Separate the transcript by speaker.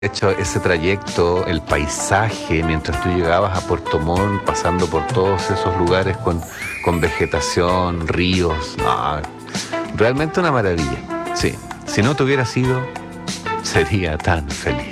Speaker 1: hecho ese trayecto, el paisaje, mientras tú llegabas a Puerto Montt, pasando por todos esos lugares con vegetación, ríos, no, realmente una maravilla. Sí, si no te hubiera sido, sería tan feliz.